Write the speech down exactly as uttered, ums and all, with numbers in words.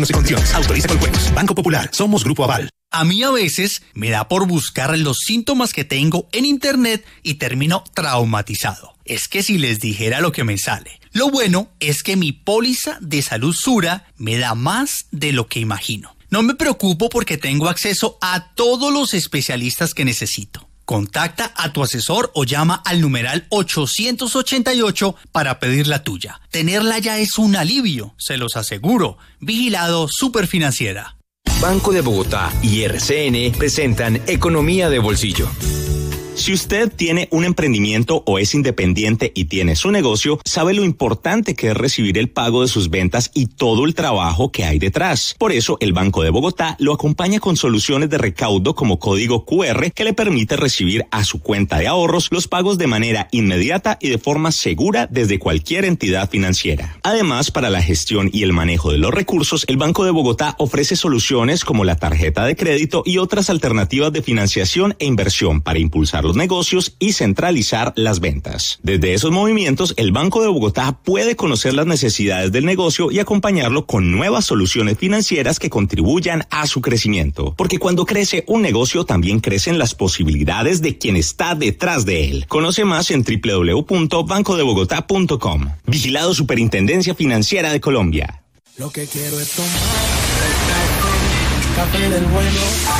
y condiciones. Autoriza con juegos. Banco Popular. Somos Grupo Aval. A mí a veces me da por buscar los síntomas que tengo en internet y termino traumatizado. Es que si les dijera lo que me sale. Lo bueno es que mi póliza de salud Sura me da más de lo que imagino. No me preocupo porque tengo acceso a todos los especialistas que necesito. Contacta a tu asesor o llama al numeral ochocientos ochenta y ocho para pedir la tuya. Tenerla ya es un alivio, se los aseguro. Vigilado Superfinanciera. Banco de Bogotá y R C N presentan Economía de Bolsillo. Si usted tiene un emprendimiento o es independiente y tiene su negocio, sabe lo importante que es recibir el pago de sus ventas y todo el trabajo que hay detrás. Por eso, el Banco de Bogotá lo acompaña con soluciones de recaudo como código Q R que le permite recibir a su cuenta de ahorros los pagos de manera inmediata y de forma segura desde cualquier entidad financiera. Además, para la gestión y el manejo de los recursos, el Banco de Bogotá ofrece soluciones como la tarjeta de crédito y otras alternativas de financiación e inversión para impulsar los negocios y centralizar las ventas. Desde esos movimientos, el Banco de Bogotá puede conocer las necesidades del negocio y acompañarlo con nuevas soluciones financieras que contribuyan a su crecimiento. Porque cuando crece un negocio, también crecen las posibilidades de quien está detrás de él. Conoce más en doble u doble u doble u punto banco de bogotá punto com. Vigilado Superintendencia Financiera de Colombia. Lo que quiero es tomar café, café del bueno.